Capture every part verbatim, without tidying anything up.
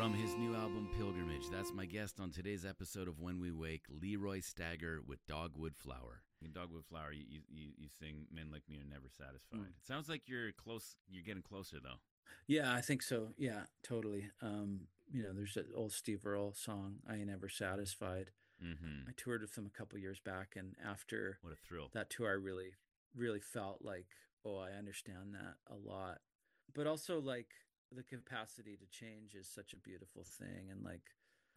From his new album Pilgrimage, that's my guest on today's episode of When We Wake, Leroy Stagger with Dogwood Flower. In Dogwood Flower, you, you, you sing Men Like Me Are Never Satisfied. Mm. It sounds like you're close, you're getting closer though. Yeah, I think so. Yeah, totally. Um, you know, there's that old Steve Earle song, I Ain't Never Satisfied. Mm-hmm. I toured with him a couple years back, and after what a thrill. that tour, I really, really felt like, oh, I understand that a lot. But also, like, the capacity to change is such a beautiful thing, and like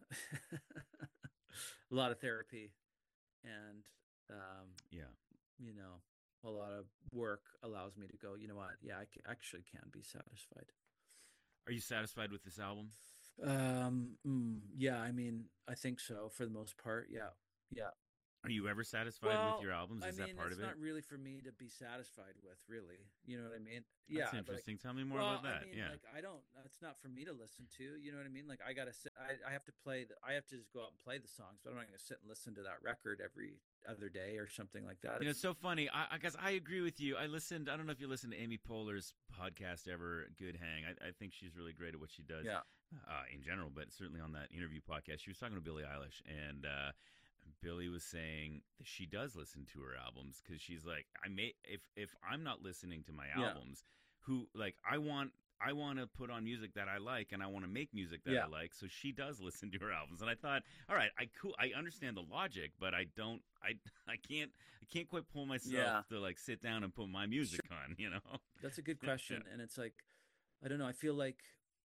a lot of therapy, and um, yeah, you know, a lot of work allows me to go, you know what? Yeah, I c- actually can be satisfied. Are you satisfied with this album? Um, mm, yeah, I mean, I think so for the most part. Yeah, yeah. Are you ever satisfied well, with your albums? Is I mean, that part it's of it? not really for me to be satisfied with, really. You know what I mean? That's yeah, interesting. Like, Tell me more well, about that. I mean, yeah, like I don't. That's not for me to listen to. You know what I mean? Like I gotta sit. I, I have to play. The, I have to just go out and play the songs, but I'm not gonna sit and listen to that record every other day or something like that. You know, it's so funny. I, I guess I agree with you. I listened. I don't know if you listened to Amy Poehler's podcast ever. Good Hang. I, I think she's really great at what she does. Yeah. Uh, in general, but certainly on that interview podcast, she was talking to Billie Eilish, and uh, Billie was saying that she does listen to her albums because she's like, I may if if I'm not listening to my albums, yeah. who like I want. I want to put on music that I like, and I want to make music that yeah. I like. So she does listen to her albums, and I thought, all right, I cool, I understand the logic, but I don't, I, I can't, I can't quite pull myself yeah. to like sit down and put my music sure. on. You know, that's a good question, yeah. and it's like, I don't know. I feel like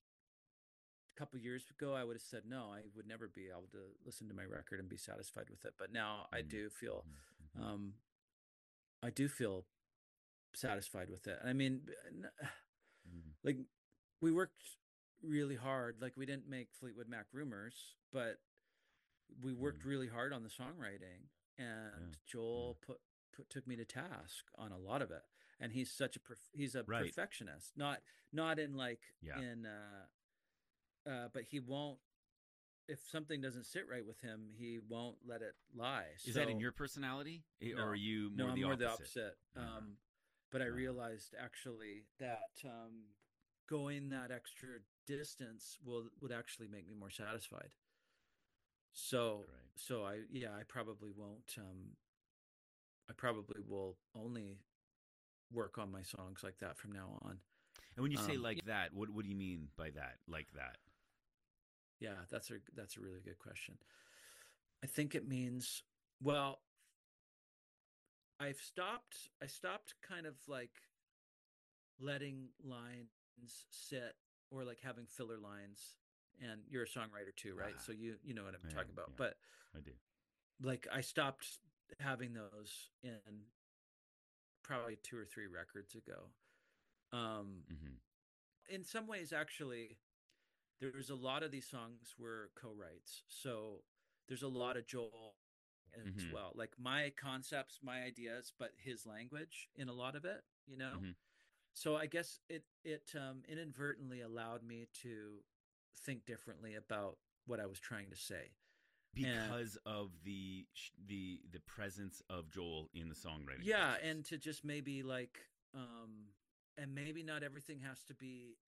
a couple years ago, I would have said no. I would never be able to listen to my record and be satisfied with it. But now mm-hmm. I do feel, mm-hmm. um, I do feel satisfied with it. I mean. Mm-hmm. Like we worked really hard. Like we didn't make Fleetwood Mac Rumors, but we worked mm. really hard on the songwriting. And yeah. Joel yeah. put put took me to task on a lot of it. And he's such a perf- he's a right. perfectionist. Not not in like yeah. in uh, uh, but he won't. If something doesn't sit right with him, he won't let it lie. Is so, that in your personality, no, or are you more no, the I'm more opposite? the opposite. Uh-huh. Um, But I realized actually that um, going that extra distance will would actually make me more satisfied. So, right. so I yeah I probably won't. Um, I probably will only work on my songs like that from now on. And when you say um, like that, what what do you mean by that? Like that? Yeah, that's a that's a really good question. I think it means well. I've stopped, I stopped kind of like letting lines sit or like having filler lines. And you're a songwriter too, right? Ah, so you, you know what I'm I talking am, about, yeah, but I do. Like I stopped having those in probably two or three records ago. Um, mm-hmm. In some ways, actually, there's a lot of these songs were co-writes. So there's a lot of Joel as mm-hmm. well, like my concepts, my ideas, but his language in a lot of it, you know. Mm-hmm. So I guess it it um, inadvertently allowed me to think differently about what I was trying to say because and, of the the the presence of Joel in the songwriting. Yeah, process. And to just maybe like, um, and maybe not everything has to be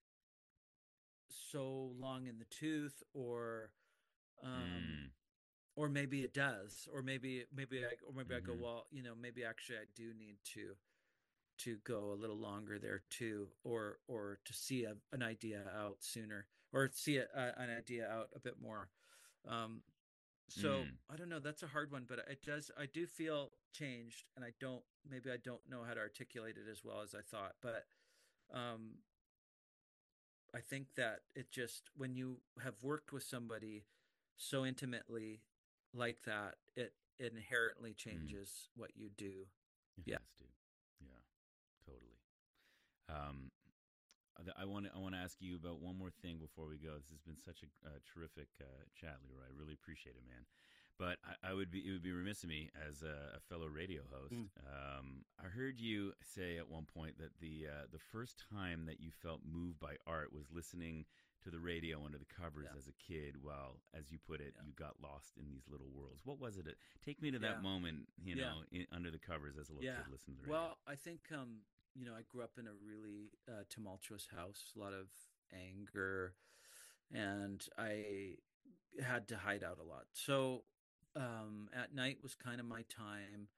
so long in the tooth, or. Um, mm. Or maybe it does, or maybe maybe I or maybe mm-hmm. I go, well, you know, maybe actually I do need to to go a little longer there too, or or to see a, an idea out sooner, or see a, a, an idea out a bit more. Um, so mm. I don't know. That's a hard one, but it does. I do feel changed, and I don't. Maybe I don't know how to articulate it as well as I thought, but um, I think that it just when you have worked with somebody so intimately like that, it, it inherently changes mm. what you do. It yeah. has to. Yeah, totally. Um, I want to I want to ask you about one more thing before we go. This has been such a uh, terrific uh, chat, Leroy. I really appreciate it, man. But I, I would be it would be remiss of me as a, a fellow radio host. Mm. Um, I heard you say at one point that the uh, the first time that you felt moved by art was listening to the radio under the covers yeah. as a kid, while, as you put it, yeah. you got lost in these little worlds. What was it? Take me to that yeah. moment, you know, in, under the covers as a little yeah. kid listening to the radio. Well, I think, um, you know, I grew up in a really uh, tumultuous house, a lot of anger, and I had to hide out a lot. So um, at night was kind of my time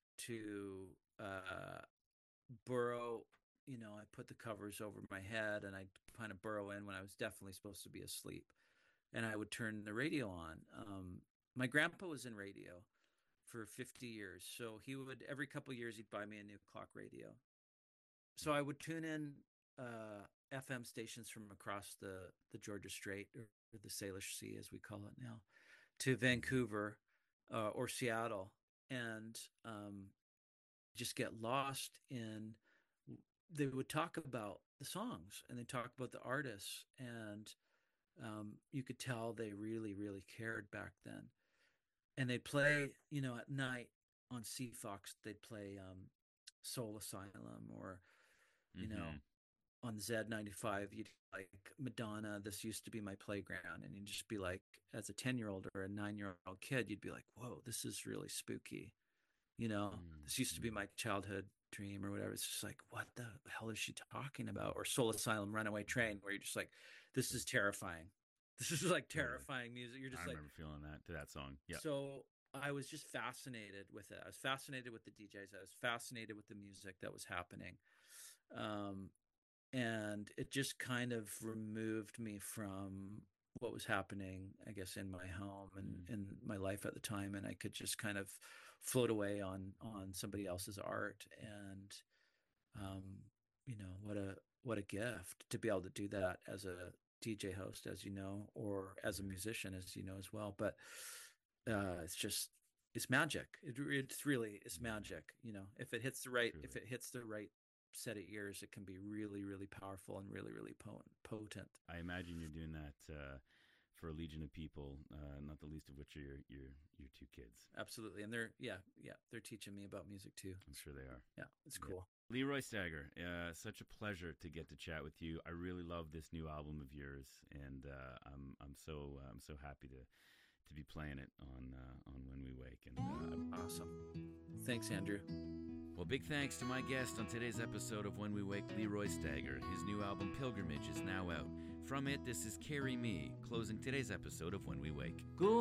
to uh, burrow. You know, I put the covers over my head and I kind of burrow in when I was definitely supposed to be asleep. And I would turn the radio on. Um, my grandpa was in radio for fifty years. So he would, every couple of years, he'd buy me a new clock radio. So I would tune in uh, F M stations from across the, the Georgia Strait, or, or the Salish Sea, as we call it now, to Vancouver uh, or Seattle, and um, just get lost in. They would talk about the songs and they talk about the artists, and um, you could tell they really, really cared back then. And they'd play, you know, at night on C Fox, they'd play um, Soul Asylum, or, you mm-hmm. know, on Z ninety-five, you'd like Madonna, This Used to Be My Playground. And you'd just be like, as a ten-year-old or a nine-year-old kid, you'd be like, whoa, this is really spooky. You know, mm-hmm. this used to be my childhood dream or whatever. It's just like, what the hell is she talking about? Or Soul Asylum, Runaway Train, where you're just like, this is terrifying. This is like terrifying music. You're just I like, I remember feeling that to that song. Yeah. So I was just fascinated with it. I was fascinated with the D Js. I was fascinated with the music that was happening. Um, and it just kind of removed me from what was happening, I guess, in my home and mm. in my life at the time. And I could just kind of float away on, on somebody else's art. And, um, you know, what a, what a gift to be able to do that as a D J host, as you know, or as a musician, as you know, as well. But, uh, it's just, it's magic. It, it's really, it's magic. You know, if it hits the right, Truly. if it hits the right set of ears, it can be really, really powerful and really, really potent. potent. I imagine you're doing that, uh, for a legion of people, uh, not the least of which are your, your, your two kids. Absolutely. And they're, yeah, yeah, they're teaching me about music too. I'm sure they are. Yeah, it's cool. Yeah. Leroy Stagger, uh, such a pleasure to get to chat with you. I really love this new album of yours, and uh, I'm I'm so uh, I'm so happy to to be playing it on uh, on When We Wake. And uh, awesome. Thanks, Andrew. Well, big thanks to my guest on today's episode of When We Wake, Leroy Stagger. His new album, Pilgrimage, is now out. From it, this is Carry Me, closing today's episode of When We Wake. Go